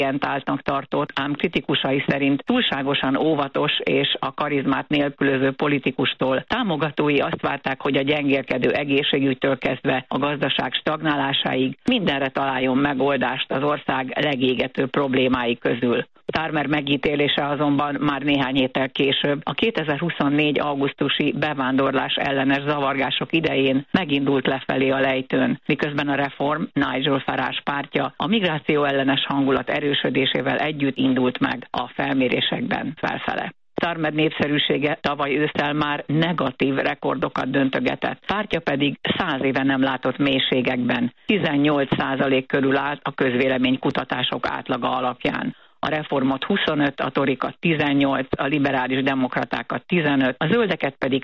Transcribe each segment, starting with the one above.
orientáltnak tartott, ám kritikusai szerint túlságosan óvatos és a karizmát nélkülöző politikustól. Támogatói azt várták, hogy a gyengélkedő egészségügytől kezdve a gazdaság stagnálásáig mindenre találjon megoldást az ország legégető problémái közül. Starmer megítélése azonban már néhány héttel később, a 2024. augusztusi bevándorlás ellenes zavargások idején megindult lefelé a lejtőn, miközben a Reform, Nigel Farage pártja a migráció ellenes hangulat erősödésével együtt indult meg a felmérésekben felfele. Starmer népszerűsége tavaly ősszel már negatív rekordokat döntögetett, pártja pedig 100 éve nem látott mélységekben, 18% körül állt a közvéleménykutatások átlaga alapján. A Reformot 25, a Torikat 18, a liberális demokratákat 15, a zöldeket pedig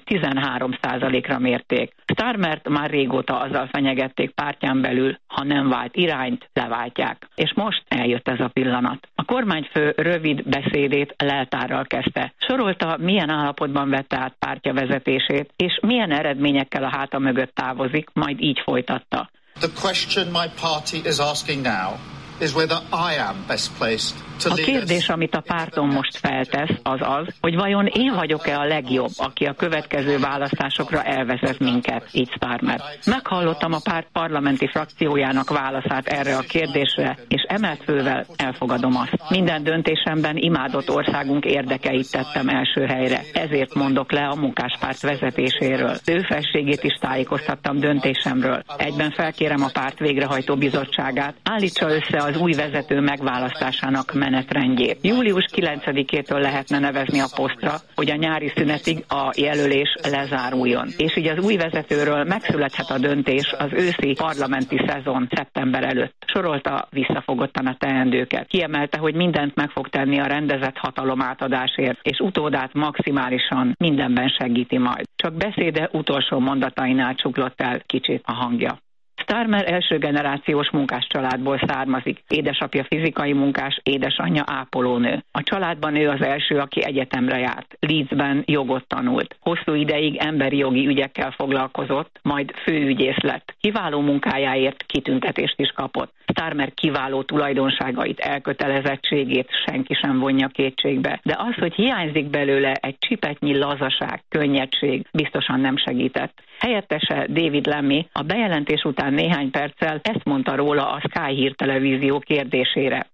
13%-ra mérték. Starmert már régóta azzal fenyegették pártján belül, ha nem vált irányt, leváltják. És most eljött ez a pillanat. A kormányfő rövid beszédét leltárral kezdte. Sorolta, milyen állapotban vette át pártja vezetését, és milyen eredményekkel a háta mögött távozik, majd így folytatta. The question my party is asking now is whether I am best placed. A kérdés, amit a pártom most feltesz, az az, hogy vajon én vagyok-e a legjobb, aki a következő választásokra elvezet minket, így Starmer. Meghallottam a párt parlamenti frakciójának válaszát erre a kérdésre, és emelt fővel elfogadom azt. Minden döntésemben imádott országunk érdekeit tettem első helyre, ezért mondok le a munkáspárt vezetéséről. Ő felségét is tájékoztattam döntésemről. Egyben felkérem a párt végrehajtó bizottságát, állítsa össze az új vezető megválasztásának menetrendjét. Július 9-től lehetne nevezni a posztra, hogy a nyári szünetig a jelölés lezáruljon. És így az új vezetőről megszülethet a döntés az őszi parlamenti szezon szeptember előtt. Sorolta visszafogottan a teendőket. Kiemelte, hogy mindent meg fog tenni a rendezett hatalomátadásért, és utódát maximálisan mindenben segíti majd. Csak beszéde utolsó mondatainál csuklott el kicsit a hangja. Starmer első generációs munkás családból származik. Édesapja fizikai munkás, édesanyja ápolónő. A családban ő az első, aki egyetemre járt. Leedsben jogot tanult. Hosszú ideig emberi jogi ügyekkel foglalkozott, majd főügyész lett. Kiváló munkájáért kitüntetést is kapott. Starmer kiváló tulajdonságait, elkötelezettségét senki sem vonja kétségbe, de az, hogy hiányzik belőle egy csipetnyi lazaság, könnyedség, biztosan nem segített. Helyettese David Lammy a bejelentés után néhány perccel ezt mondta róla a Sky hírtelevízió kérdésére.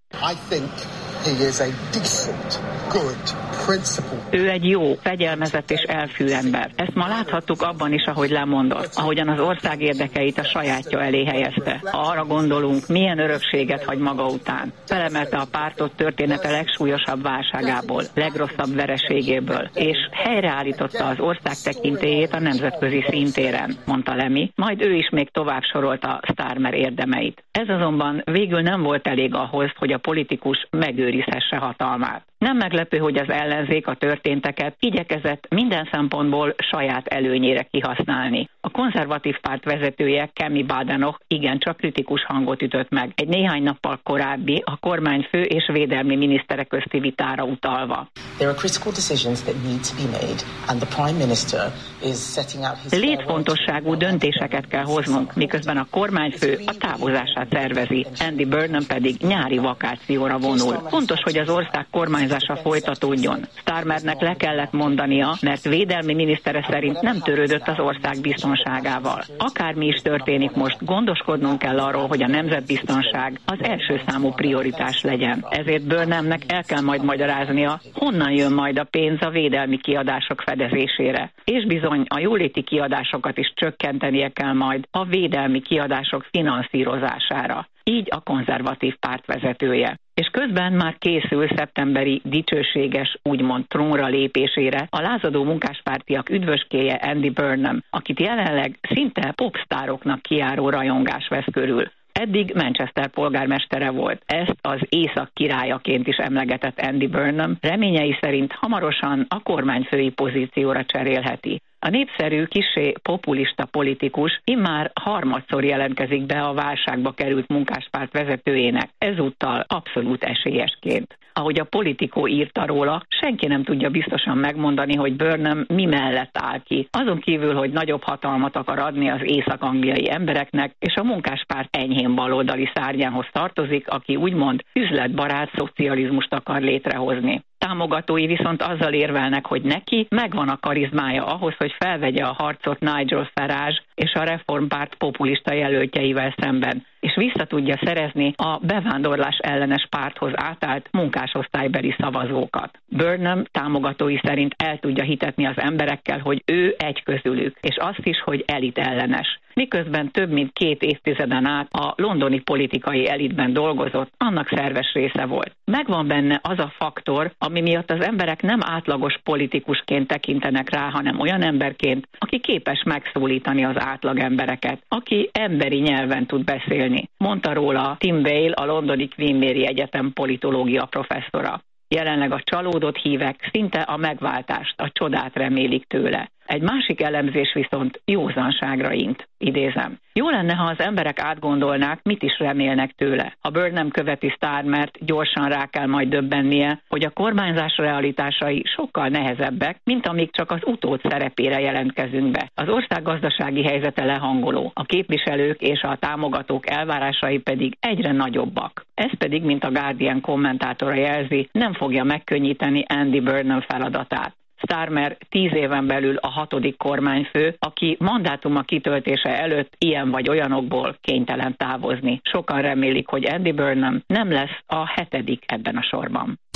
Ő egy jó, fegyelmezett és elfű ember. Ezt ma láthattuk abban is, ahogy lemondott, ahogyan az ország érdekeit a sajátja elé helyezte. Ha arra gondolunk, milyen örökséget hagy maga után. Felemelte a pártot története legsúlyosabb válságából, legrosszabb vereségéből, és helyreállította az ország tekintélyét a nemzetközi szintéren, mondta Lemmy, majd ő is még tovább sorolta Starmer érdemeit. Ez azonban végül nem volt elég ahhoz, hogy a politikus megőrizhesse hatalmát. Nem meglepő, hogy az ellenzék a történteket igyekezett minden szempontból saját előnyére kihasználni. A konzervatív párt vezetője, Kemi Badenoch igencsak kritikus hangot ütött meg. Egy néhány nappal korábbi a kormányfő és védelmi minisztere közti vitára utalva. Létfontosságú döntéseket kell hoznunk, miközben a kormányfő a távozását tervezi. Andy Burnham pedig nyári vakációra vonul. Fontos, hogy az ország kormányzása folytatódjon. Starmernek le kellett mondania, mert védelmi minisztere szerint nem törődött az ország biztonságával. Akármi is történik most, gondoskodnunk kell arról, hogy a nemzetbiztonság az első számú prioritás legyen. Ezért Burnhamnek el kell majd magyaráznia, honnan jön majd a pénz a védelmi kiadások fedezésére. És bizony a jóléti kiadásokat is csökkentenie kell majd a védelmi kiadások finanszírozására. Így a konzervatív párt vezetője. És közben már készül szeptemberi dicsőséges, úgymond trónra lépésére a lázadó munkáspártiak üdvöskéje Andy Burnham, akit jelenleg szinte popsztároknak kijáró rajongás vesz körül. Eddig Manchester polgármestere volt. Ezt az észak királyaként is emlegetett Andy Burnham reményei szerint hamarosan a kormányfői pozícióra cserélheti. A népszerű, kissé populista politikus immár harmadszor jelentkezik be a válságba került munkáspárt vezetőjének, ezúttal abszolút esélyesként. Ahogy a Politico írta róla, senki nem tudja biztosan megmondani, hogy Burnham mi mellett áll ki. Azon kívül, hogy nagyobb hatalmat akar adni az észak-angliai embereknek, és a munkáspárt enyhén baloldali szárnyához tartozik, aki úgymond üzletbarát szocializmust akar létrehozni. Támogatói viszont azzal érvelnek, hogy neki megvan a karizmája ahhoz, hogy felvegye a harcot Nigel Farage és a Reformpárt populista jelöltjeivel szemben, és vissza tudja szerezni a bevándorlás ellenes párthoz átállt munkásosztálybeli szavazókat. Burnham támogatói szerint el tudja hitetni az emberekkel, hogy ő egy közülük, és azt is, hogy elit ellenes. Miközben több mint 2 évtizeden át a londoni politikai elitben dolgozott, annak szerves része volt. Megvan benne az a faktor, ami miatt az emberek nem átlagos politikusként tekintenek rá, hanem olyan emberként, aki képes megszólítani az átlag embereket, aki emberi nyelven tud beszélni. Mondta róla Tim Bale, a londoni Queen Mary Egyetem politológia professzora. Jelenleg a csalódott hívek szinte a megváltást, a csodát remélik tőle. Egy másik elemzés viszont józanságra int, idézem. Jó lenne, ha az emberek átgondolnák, mit is remélnek tőle. Ha Burnham követi Starmert, gyorsan rá kell majd döbbennie, hogy a kormányzás realitásai sokkal nehezebbek, mint amíg csak az utód szerepére jelentkezünk be. Az ország gazdasági helyzete lehangoló, a képviselők és a támogatók elvárásai pedig egyre nagyobbak. Ez pedig, mint a Guardian kommentátora jelzi, nem fogja megkönnyíteni Andy Burnham feladatát. Starmer 10 éven belül a 6. kormányfő, aki mandátuma kitöltése előtt ilyen vagy olyanokból kénytelen távozni. Sokan remélik, hogy Andy Burnham nem lesz a 7. ebben a sorban.